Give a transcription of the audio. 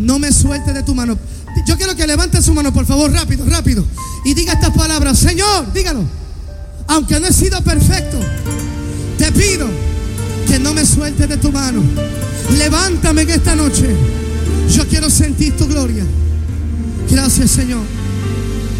no me suelte de tu mano. Yo quiero que levante su mano, por favor, rápido, rápido, y diga estas palabras. Señor, dígalo. Aunque no he sido perfecto, te pido que no me sueltes de tu mano. Levántame en esta noche. Yo quiero sentir tu gloria. Gracias, Señor.